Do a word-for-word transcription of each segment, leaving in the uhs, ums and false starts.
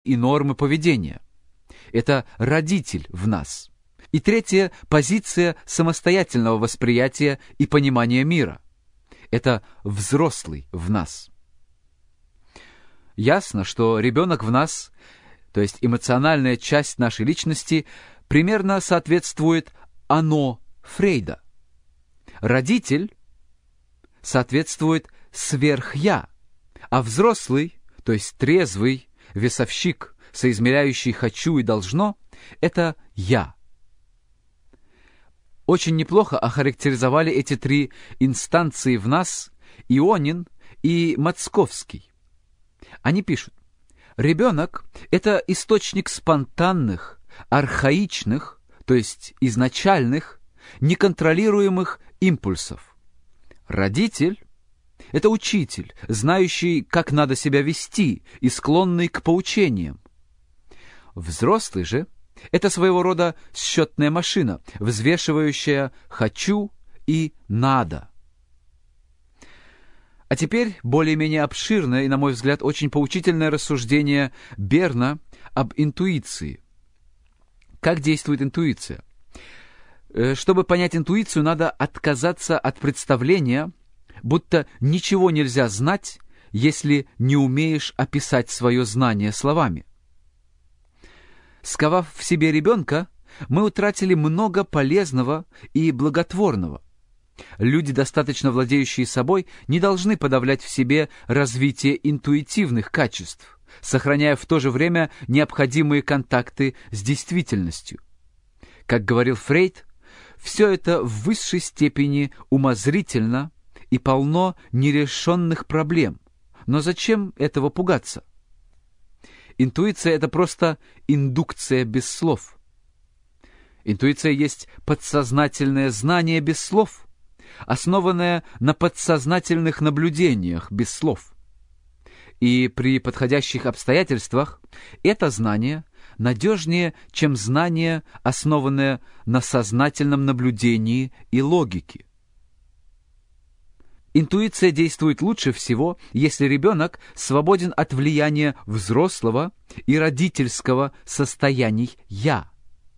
и нормы поведения. Это родитель в нас. И третья – позиция самостоятельного восприятия и понимания мира. Это взрослый в нас. Ясно, что ребенок в нас, то есть эмоциональная часть нашей личности, примерно соответствует «оно» Фрейда. Родитель соответствует «сверх-я», а взрослый, то есть трезвый, весовщик, соизмеряющий «хочу» и «должно» — это «я». Очень неплохо охарактеризовали эти три инстанции в нас Ионин и Мацковский. Они пишут: ребенок — это источник спонтанных, архаичных, то есть изначальных, неконтролируемых импульсов. Родитель — это учитель, знающий, как надо себя вести и склонный к поучениям. Взрослый же — это своего рода счетная машина, взвешивающая «хочу» и «надо». А теперь более-менее обширное и, на мой взгляд, очень поучительное рассуждение Берна об интуиции. Как действует интуиция? Чтобы понять интуицию, надо отказаться от представления, будто ничего нельзя знать, если не умеешь описать свое знание словами. Сковав в себе ребенка, мы утратили много полезного и благотворного. Люди, достаточно владеющие собой, не должны подавлять в себе развитие интуитивных качеств, сохраняя в то же время необходимые контакты с действительностью. Как говорил Фрейд, все это в высшей степени умозрительно и полно нерешенных проблем. Но зачем этого пугаться? Интуиция — это просто индукция без слов. Интуиция есть подсознательное знание без слов, основанное на подсознательных наблюдениях без слов. И при подходящих обстоятельствах это знание надежнее, чем знание, основанное на сознательном наблюдении и логике. Интуиция действует лучше всего, если ребенок свободен от влияния взрослого и родительского состояний «я».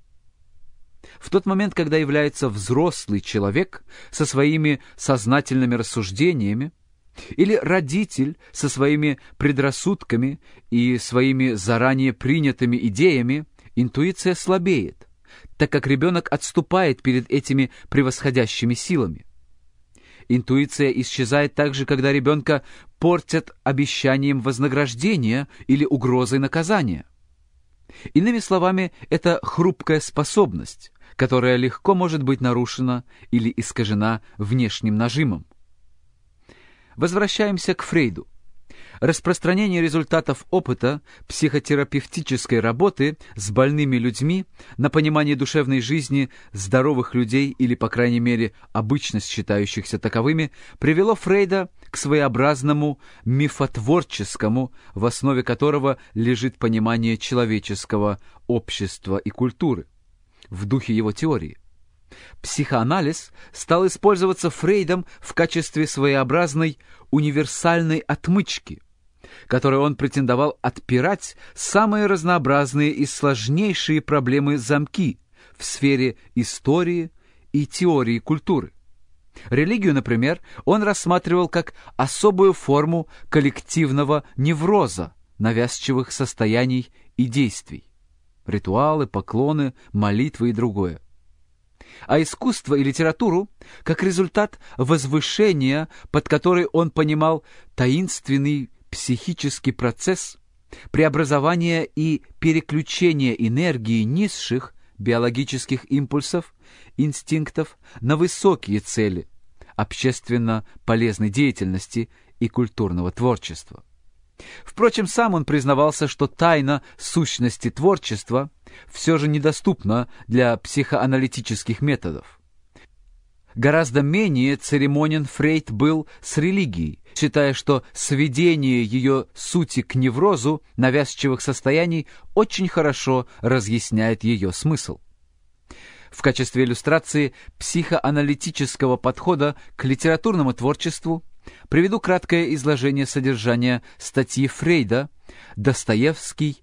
В тот момент, когда является взрослый человек со своими сознательными рассуждениями, или родитель со своими предрассудками и своими заранее принятыми идеями, интуиция слабеет, так как ребенок отступает перед этими превосходящими силами. Интуиция исчезает также, когда ребенка портят обещанием вознаграждения или угрозой наказания. Иными словами, это хрупкая способность, которая легко может быть нарушена или искажена внешним нажимом. Возвращаемся к Фрейду. Распространение результатов опыта психотерапевтической работы с больными людьми на понимание душевной жизни здоровых людей или, по крайней мере, обычно считающихся таковыми, привело Фрейда к своеобразному мифотворческому, в основе которого лежит понимание человеческого общества и культуры, в духе его теории. Психоанализ стал использоваться Фрейдом в качестве своеобразной универсальной отмычки, которой он претендовал отпирать самые разнообразные и сложнейшие проблемы-замки в сфере истории и теории культуры. Религию, например, он рассматривал как особую форму коллективного невроза, навязчивых состояний и действий. Ритуалы, поклоны, молитвы и другое. А искусство и литературу как результат возвышения, под который он понимал таинственный психический процесс преобразования и переключения энергии низших биологических импульсов, инстинктов на высокие цели общественно полезной деятельности и культурного творчества. Впрочем, сам он признавался, что тайна сущности творчества все же недоступна для психоаналитических методов. Гораздо менее церемонен Фрейд был с религией, считая, что сведение ее сути к неврозу навязчивых состояний очень хорошо разъясняет ее смысл. В качестве иллюстрации психоаналитического подхода к литературному творчеству приведу краткое изложение содержания статьи Фрейда «Достоевский